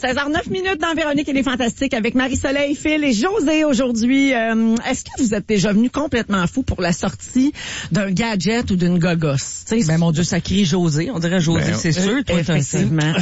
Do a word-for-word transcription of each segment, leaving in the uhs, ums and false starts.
seize heures neuf minutes dans Véronique et les Fantastiques avec Marie-Soleil, Phil et José aujourd'hui. Euh, est-ce que vous êtes déjà venu complètement fou pour la sortie d'un gadget ou d'une gogosse? T'sais, ben mon Dieu, ça crie José. On dirait José, ben, c'est sûr. Toi, effectivement.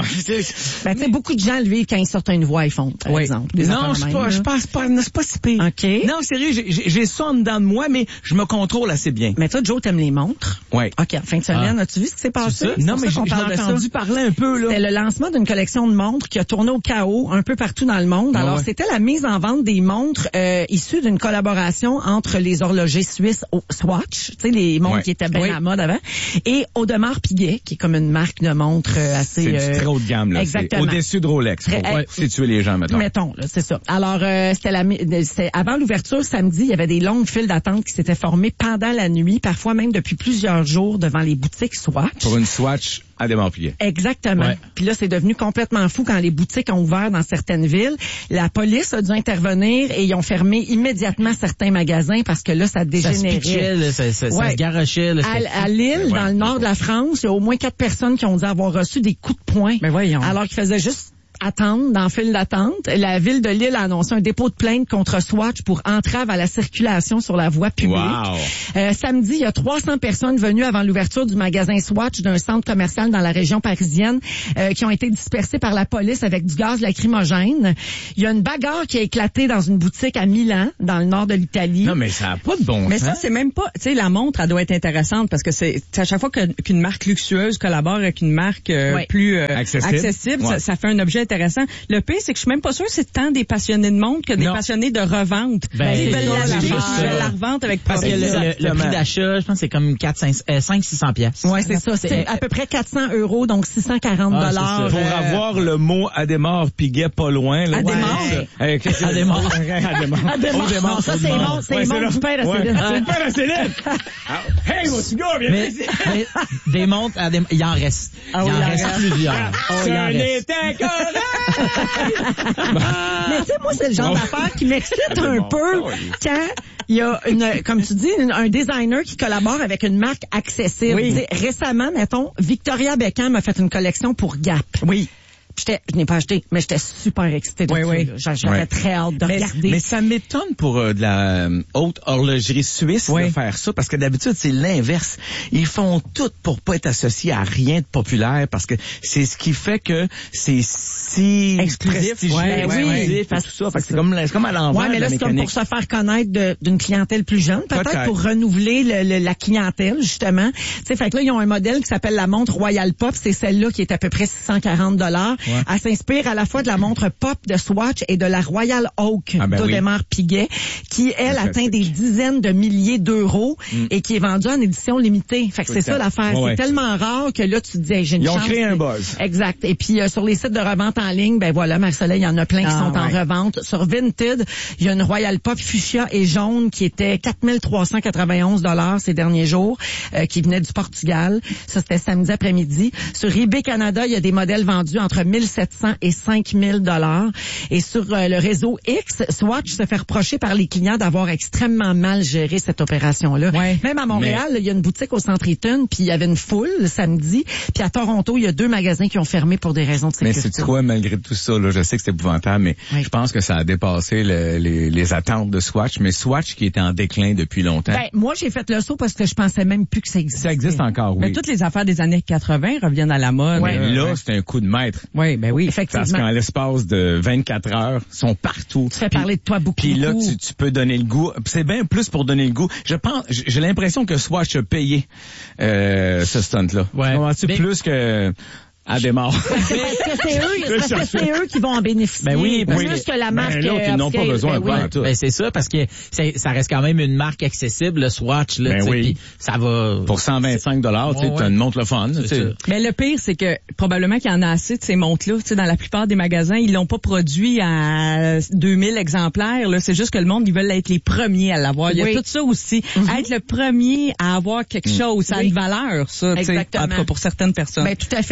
ben, tu sais, beaucoup de gens le vivent quand ils sortent une voix iPhone, par oui. exemple. Non, je pas, je pense pas, c'est pas si pire. OK. Non, sérieux, j'ai, j'ai ça en dedans de moi, mais je me contrôle assez bien. Mais toi, Joe, t'aimes les montres? Oui. OK, en fin de semaine, ah. as-tu vu ce qui s'est passé? Non, mais j'ai entendu parler un peu, là. C'était le lancement d'une collection de montres qui a tourné au chaos un peu partout dans le monde. Alors, ah ouais. c'était la mise en vente des montres euh, issues d'une collaboration entre les horlogers suisses Swatch, tu sais, les montres ouais. qui étaient bien oui. à la mode avant, et Audemars Piguet, qui est comme une marque de montres euh, assez... C'est euh, du très haut de gamme, là. Exactement. C'est au-dessus de Rolex. Pour ouais. situer les gens, mettons. Mettons, là, c'est ça. Alors, euh, c'était, la, c'était avant l'ouverture samedi, il y avait des longues files d'attente qui s'étaient formées pendant la nuit, parfois même depuis plusieurs jours devant les boutiques Swatch. Pour une Swatch à Audemars Piguet. Exactement. Ouais. Puis là, c'est devenu complètement fou quand les boutiques ont ouvert dans certaines villes. La police a dû intervenir et ils ont fermé immédiatement certains magasins parce que là, ça dégénérait. Ça se pitchait, là, ça, ça, ouais. ça se garochait. Là, à, à Lille, ouais. dans le nord de la France, il y a au moins quatre personnes qui ont dit avoir reçu des coups de poing. Mais voyons. Alors qu'ils faisaient juste attendre dans le file d'attente. La ville de Lille a annoncé un dépôt de plainte contre Swatch pour entrave à la circulation sur la voie publique. Wow. Euh, samedi, il y a trois cents personnes venues avant l'ouverture du magasin Swatch d'un centre commercial dans la région parisienne euh, qui ont été dispersées par la police avec du gaz lacrymogène. Il y a une bagarre qui a éclaté dans une boutique à Milan, dans le nord de l'Italie. Non, mais ça n'a pas de bon sens. Mais ça, c'est même pas... Tu sais, la montre, elle doit être intéressante parce que c'est à chaque fois que, qu'une marque luxueuse collabore avec une marque euh, ouais. plus euh, accessible, accessible ouais. ça, ça fait un objet intéressant. Le pire, c'est que je suis même pas sûre que c'est tant des passionnés de montre que des non. passionnés de revente. Ben, ils veulent l'acheter, ils veulent la revente avec parce que le, le, le prix d'achat, je pense, c'est comme quatre, cinq, six cents pièces. Ouais, c'est ça. C'est à peu près quatre cents euros, donc six cent quarante dollars. Ah, pour euh... avoir le mot Audemars Piguet pas loin. Là. Audemars? Ouais. Audemars. Audemars. Ça, c'est bon. C'est bon du père à Céline. C'est le père à Céline. Hey, mon petit gars, viens ici. Des montres, il en reste. Il en reste plusieurs. Ça n'était correct. Mais tu sais, moi, c'est le genre d'affaire qui m'excite un peu quand il y a une, comme tu dis, une, un designer qui collabore avec une marque accessible. Oui. T'sais, récemment, mettons, Victoria Beckham a fait une collection pour Gap. Oui. J'étais, je n'ai pas acheté, mais j'étais super excitée de oui, ça. Oui. J'avais oui. très hâte de mais, regarder. Mais ça m'étonne pour euh, de la euh, haute horlogerie suisse oui. de faire ça, parce que d'habitude, c'est l'inverse. Ils font tout pour pas être associés à rien de populaire, parce que c'est ce qui fait que c'est si exclusif. Ouais, oui, oui, tout ça. Fait que c'est comme, c'est comme à l'envers. Ouais, mais là, c'est comme pour se faire connaître de, d'une clientèle plus jeune, peut-être, peut-être. pour renouveler le, le, la clientèle, justement. Tu sais, fait que là, ils ont un modèle qui s'appelle la montre Royal Pop. C'est celle-là qui est à peu près six cent quarante dollars. Ouais. Elle s'inspire à la fois de la montre Pop de Swatch et de la Royal Oak ah ben d'Audemars oui. Piguet, qui, elle, atteint des dizaines de milliers d'euros mm. et qui est vendue en édition limitée. Fait que c'est ça l'affaire. Ouais, c'est ouais. tellement rare que là, tu te dis, hey, j'ai une Ils chance. Ils ont créé un buzz. Exact. Et puis, euh, sur les sites de revente en ligne, ben voilà, Marie-Soleil, il y en a plein qui ah, sont ouais. en revente. Sur Vinted, il y a une Royal Pop fuchsia et jaune qui était quatre mille trois cent quatre-vingt-onze dollars ces derniers jours, euh, qui venait du Portugal. Ça, c'était samedi après-midi. Sur eBay Canada, il y a des modèles vendus entre mille sept cents et cinq mille dollars. Et sur euh, le réseau X, Swatch se fait reprocher par les clients d'avoir extrêmement mal géré cette opération-là. Ouais. Même à Montréal, il mais... y a une boutique au Centre Eaton, puis il y avait une foule le samedi. Puis à Toronto, il y a deux magasins qui ont fermé pour des raisons de sécurité. Mais c'est quoi, malgré tout ça, là, je sais que c'est épouvantable, mais oui. je pense que ça a dépassé le, les, les attentes de Swatch. Mais Swatch qui était en déclin depuis longtemps. Ben, moi, j'ai fait le saut parce que je pensais même plus que ça existait. Ça existe encore, oui. Mais toutes les affaires des années quatre-vingts reviennent à la mode. Ouais. Euh, là, ouais. c'est un coup de maître. Oui, ben oui, effectivement. Parce qu'en l'espace de vingt-quatre heures, ils sont partout. Tu fais parler de toi beaucoup. Puis là, tu, tu peux donner le goût. C'est bien plus pour donner le goût. Je pense, j'ai l'impression que Swatch a payé euh, ce stunt-là. Ouais. C'est plus que... à démarre. Parce que c'est eux, parce que c'est eux qui vont en bénéficier. Ben oui, plus oui. que la marque. Ben l'autre, ils n'ont pas besoin. Ben, oui. tout. Ben c'est ça, parce que c'est, ça reste quand même une marque accessible, le Swatch, là, ben oui. ça va. Pour cent vingt-cinq dollars, tu sais, t'as une montre le fun. Mais le pire, c'est que probablement qu'il y en a assez de ces montres-là. Tu sais, dans la plupart des magasins, ils l'ont pas produit à deux mille exemplaires. Là, c'est juste que le monde, ils veulent être les premiers à l'avoir. Il y a oui. tout ça aussi. Mm-hmm. Être le premier à avoir quelque chose, ça a oui. une valeur, ça. Exactement. En tout cas, pour certaines personnes. Ben tout à fait, d'obtenir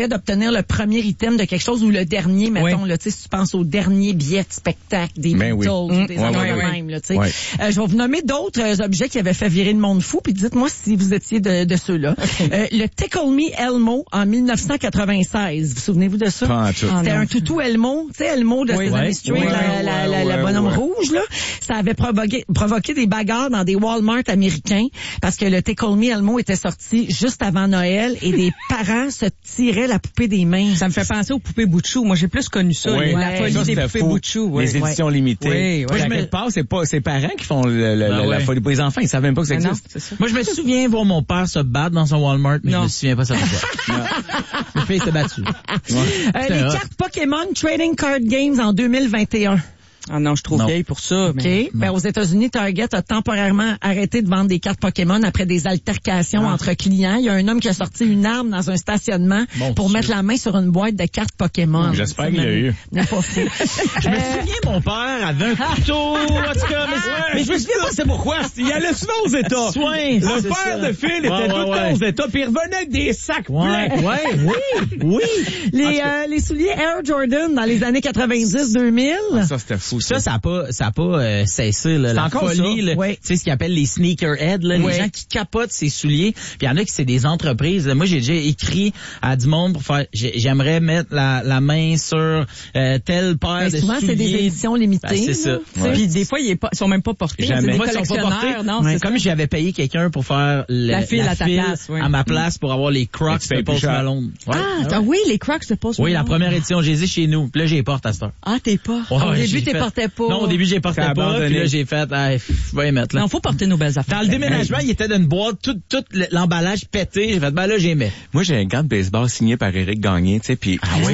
devenir le premier item de quelque chose ou le dernier, mettons, oui. là, tu sais, si tu penses au dernier billet de spectacle des ben Beatles oui. ou des mmh. ouais, ouais, même, là, tu sais. Ouais. Euh, je vais vous nommer d'autres euh, objets qui avaient fait virer le monde fou, puis dites-moi si vous étiez de, de ceux-là. Okay. Euh, le Tickle Me Elmo en dix-neuf cent quatre-vingt-seize. Vous souvenez-vous de ça? Ah, c'était un toutou Elmo, tu sais, Elmo de oui, Sesame ouais, Street, ouais, la, ouais, la, la, la, la bonhomme ouais. rouge, là. Ça avait provoqué, provoqué des bagarres dans des Walmart américains parce que le Tickle Me Elmo était sorti juste avant Noël et des parents se tiraient la poupée des mains. Ça me fait penser aux poupées Boutchou. Moi, j'ai plus connu ça. Oui. La folie ça, des poupées fou. Boutchou. Oui. Les éditions ouais. limitées. Oui, Moi, je me pense, c'est pas ses parents qui font le, le, ben la, ouais. la folie pour les enfants. Ils savent même pas que ça existe. Non, ça. Moi, je me souviens voir mon père se battre dans son Walmart, mais non. je me souviens pas ça pourquoi. Le fils s'est battu. Ouais. Euh, les cartes Pokémon Trading Card Games en deux mille vingt et un. Ah non, je trouve vieille pour ça. OK. Mais... Ben, aux États-Unis, Target a temporairement arrêté de vendre des cartes Pokémon après des altercations ah. entre clients. Il y a un homme qui a sorti une arme dans un stationnement bon, pour Dieu. mettre la main sur une boîte de cartes Pokémon. J'espère qu'il y a eu. N'a pas fait. Je me souviens, mon père avait un couteau. En tout cas, mais, ouais, mais je me souviens pas c'est pourquoi. Il allait souvent aux États. Soin. Le père ça. de Phil était ouais, tout le ouais, temps aux États, puis il revenait avec des sacs ouais, pleins. Ouais, oui, oui. Les, euh, les souliers Air Jordan dans les années quatre-vingt-dix deux mille. Ah, ça, c'était fou. Ça, ça n'a pas... Ça n'a pas euh, cessé, là, la folie, là, oui. tu sais, ce qu'ils appellent les sneakerheads, là, oui. les gens qui capotent ces souliers. Puis il y en a qui c'est des entreprises. Là. Moi, j'ai déjà écrit à du monde pour faire, j'aimerais mettre la, la main sur euh, telle paire mais de souvent, souliers. c'est des éditions limitées. Ben, c'est ça. Ouais. Puis des fois, ils sont même pas portés. Jamais. C'est des Moi, collectionneurs. Sont pas portés. Non, ouais. c'est Comme j'avais payé quelqu'un pour faire le, la file, la à, ta file place, oui. à ma place pour avoir les Crocs de Post Malone. Ouais. Ah, ah ouais. oui, les Crocs de Post Malone. Oui, la première édition, j'ai les chez nous. Puis là, j'ai les porte à cette heure. Ah, t'es pas. Ouais, au début, t'es portais pas. Non, au début, j'ai porté pas. Puis là, j'ai fait, ah, faut y mettre, là. Non, faut porter nos belles affaires. Dans le déménagement, il était d'une boîte, tout, tout l'emballage pété. J'ai fait, ben là, j'aimais. Moi, j'ai un gant de baseball signé par Éric Gagné, tu sais, puis ah oui?